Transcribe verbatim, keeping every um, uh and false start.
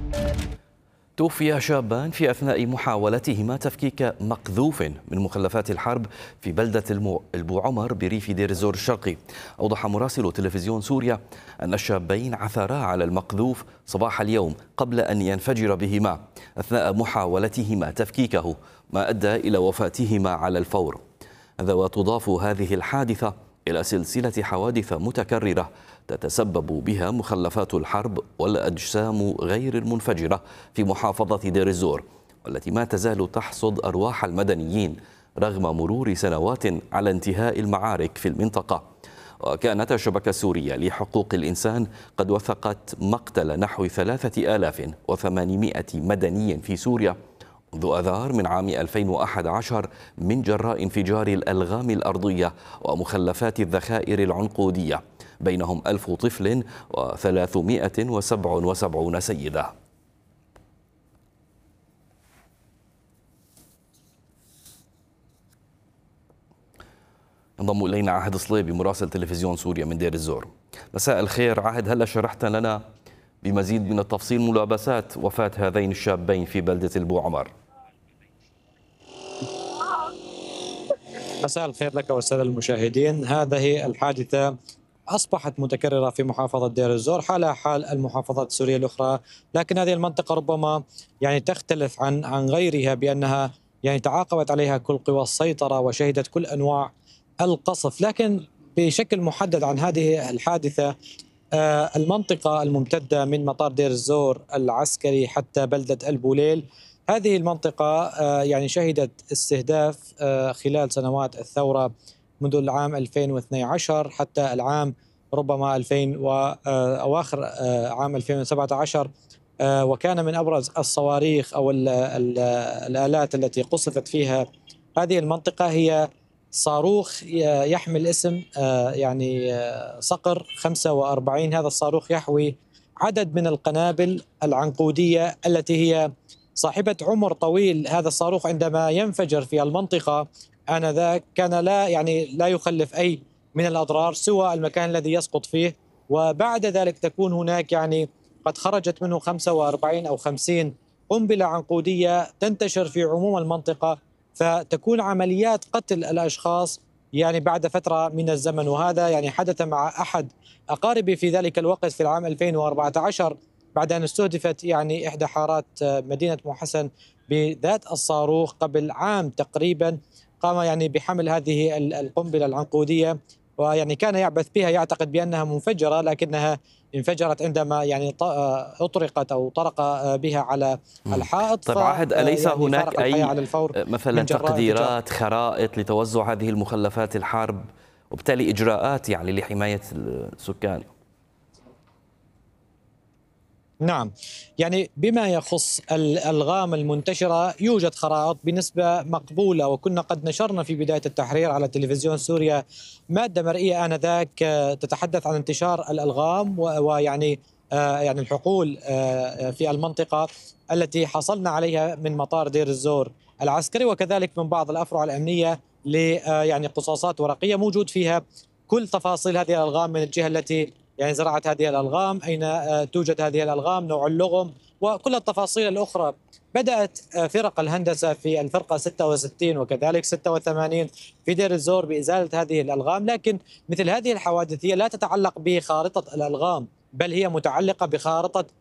توفي شابان في أثناء محاولتهما تفكيك مقذوف من مخلفات الحرب في بلدة المو... البو عمر بريف دير الزور الشرقي. أوضح مراسل تلفزيون سوريا أن الشابين عثرا على المقذوف صباح اليوم قبل أن ينفجر بهما أثناء محاولتهما تفكيكه، ما أدى إلى وفاتهما على الفور. هذا وتضاف هذه الحادثة إلى سلسلة حوادث متكررة تتسبب بها مخلفات الحرب والأجسام غير المنفجرة في محافظة دير الزور، والتي ما تزال تحصد أرواح المدنيين رغم مرور سنوات على انتهاء المعارك في المنطقة. وكانت الشبكة السورية لحقوق الإنسان قد وثقت مقتل نحو ثلاثة آلاف وثمانمائة مدني في سوريا منذ آذار من عام ألفين وأحد عشر من جراء انفجار الألغام الأرضية ومخلفات الذخائر العنقودية، بينهم ألف طفل وثلاثمائة وسبعة وسبعين سيدة. انضم إلينا عهد صليبي مراسل تلفزيون سوريا من دير الزور. مساء الخير عهد، هلا شرحت لنا بمزيد من التفصيل ملابسات وفاة هذين الشابين في بلدة البو عمر. مساء الخير لك والسادة المشاهدين. هذه الحادثة أصبحت متكررة في محافظة دير الزور حالها حال المحافظات السورية الأخرى، لكن هذه المنطقة ربما يعني تختلف عن عن غيرها بأنها يعني تعاقبت عليها كل قوى السيطرة وشهدت كل أنواع القصف. لكن بشكل محدد عن هذه الحادثة، المنطقة الممتدة من مطار دير الزور العسكري حتى بلدة البوليل، هذه المنطقة يعني شهدت استهداف خلال سنوات الثورة منذ العام ألفين واثني عشر حتى العام ربما ألفين وأواخر عام ألفين وسبعة عشر، وكان من أبرز الصواريخ أو ال ال الآلات التي قصفت فيها هذه المنطقة هي صاروخ يحمل اسم يعني صقر خمسة وأربعين. هذا الصاروخ يحوي عدد من القنابل العنقودية التي هي صاحبة عمر طويل. هذا الصاروخ عندما ينفجر في المنطقة آنذاك كان لا يعني لا يخلف أي من الأضرار سوى المكان الذي يسقط فيه، وبعد ذلك تكون هناك يعني قد خرجت منه خمسة وأربعين أو خمسين قنبلة عنقودية تنتشر في عموم المنطقة، فتكون عمليات قتل الأشخاص يعني بعد فترة من الزمن. وهذا يعني حدث مع أحد أقاربي في ذلك الوقت في العام ألفين وأربعة عشر بعد أن استهدفت يعني إحدى حارات مدينة محسن بذات الصاروخ قبل عام تقريبا. قام يعني بحمل هذه القنبلة العنقودية، ويعني كان يعبث بها يعتقد بأنها منفجرة، لكنها انفجرت عندما يعني أطرقت أو طرق بها على الحائط. طيب عهد، أليس يعني هناك أي على الفور مثلا تقديرات خرائط لتوزع هذه المخلفات الحرب وبالتالي إجراءات يعني لحماية السكان؟ نعم، يعني بما يخص الألغام المنتشرة يوجد خرائط بنسبة مقبولة، وكنا قد نشرنا في بداية التحرير على تلفزيون سوريا مادة مرئية آنذاك تتحدث عن انتشار الألغام ويعني يعني الحقول في المنطقة التي حصلنا عليها من مطار دير الزور العسكري، وكذلك من بعض الأفرع الأمنية ل يعني قصاصات ورقية موجود فيها كل تفاصيل هذه الألغام من الجهة التي يعني زرعت هذه الألغام، أين توجد هذه الألغام، نوع اللغم، وكل التفاصيل الأخرى. بدأت فرق الهندسة في الفرقة ستة وستين وكذلك ستة وثمانين في دير الزور بإزالة هذه الألغام، لكن مثل هذه الحوادث هي لا تتعلق بخارطة الألغام، بل هي متعلقة بخارطة